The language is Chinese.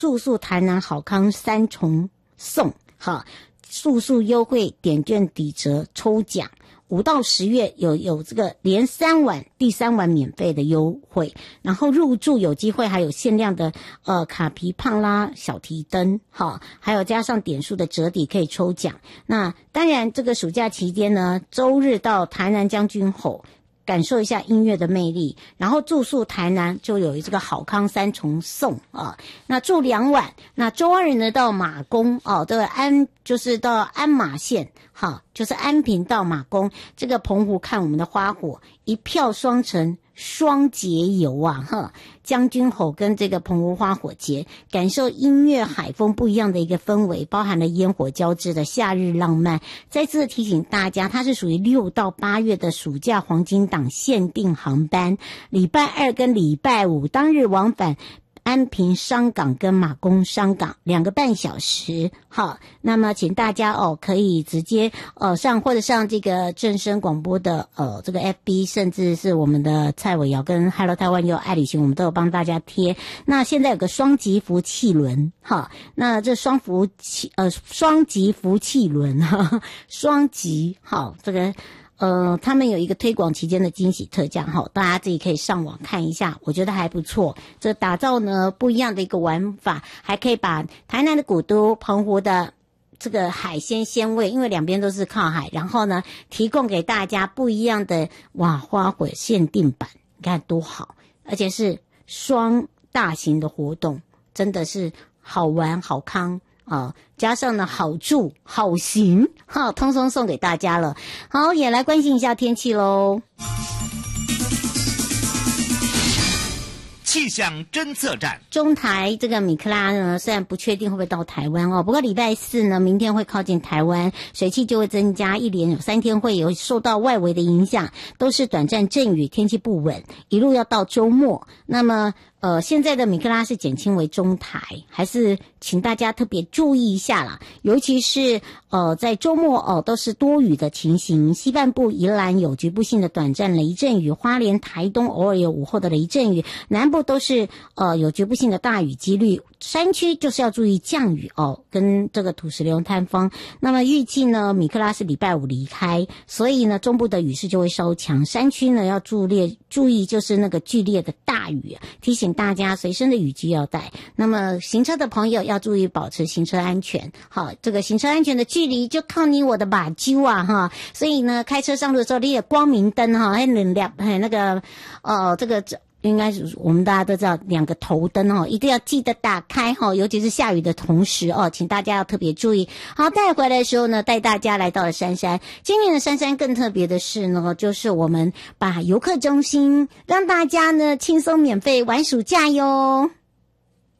住宿台南好康3重送，好，住宿优惠点券抵折抽奖。5到10月有这个连3晚第3晚免费的优惠，然后入住有机会还有限量的卡皮胖啦小提灯，好，还有加上点数的折抵可以抽奖。那当然这个暑假期间呢，周日到台南将军吼感受一下音乐的魅力，然后住宿台南就有这个好康3重送啊。那住2晚，那周二呢到马公哦，这个就是到鞍马县，好，就是安平到马公这个澎湖看我们的花火，一票双城双节游啊哈，将军吼跟这个澎湖花火节，感受音乐海风不一样的一个氛围，包含了烟火交织的夏日浪漫。再次提醒大家，它是属于6到8月的暑假黄金档限定航班，礼拜2跟礼拜5当日往返安平商港跟马公商港2个半小时，好，那么请大家可以直接或者上这个正声广播的这个 FB， 甚至是我们的蔡伟瑶跟 Hello 台湾有爱旅行，我们都有帮大家贴。那现在有个双级福气轮，好，那这双级福气轮哈，双级好这个。他们有一个推广期间的惊喜特价，好，大家自己可以上网看一下，我觉得还不错。这打造呢不一样的一个玩法，还可以把台南的古都澎湖的这个海鲜鲜味，因为两边都是靠海，然后呢提供给大家不一样的花火限定版，你看多好，而且是双大型的活动，真的是好玩好康。加上呢好住好行，好，通通送给大家了。好，也来关心一下天气咯。 气象侦测站， 中台这个米克拉呢，虽然不确定会不会到台湾不过礼拜4呢，明天会靠近台湾，水汽就会增加，一连有3天会有受到外围的影响，都是短暂阵雨，天气不稳，一路要到周末。那么现在的米克拉是减轻为中台，还是请大家特别注意一下啦，尤其是在周末都是多雨的情形，西半部宜兰有局部性的短暂雷阵雨，花莲台东偶尔有午后的雷阵雨，南部都是有局部性的大雨几率，山区就是要注意降雨跟这个土石流坍风。那么预计呢米克拉是礼拜5离开，所以呢中部的雨势就会稍强，山区呢要注意就是那个剧烈的大雨，提醒大家随身的雨具要带。那么行车的朋友要注意保持行车安全，好，这个行车安全的距离就靠你我的把揪啊哈。所以呢开车上路的时候，你也光明灯哈，那个这个应该是我们大家都知道2个头灯一定要记得打开尤其是下雨的同时请大家要特别注意。好，带回来的时候呢，带大家来到了杉杉。今年的杉杉更特别的是呢，就是我们把游客中心让大家呢轻松免费玩暑假哟。